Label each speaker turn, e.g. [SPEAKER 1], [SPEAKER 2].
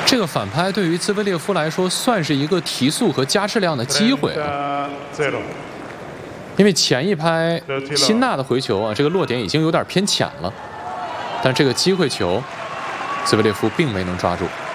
[SPEAKER 1] 这个反拍对于兹维列夫来说算是一个提速和加质量的机会啊，因为前一拍辛纳的回球啊，这个落点已经有点偏浅了，但这个机会球，兹维列夫并没能抓住。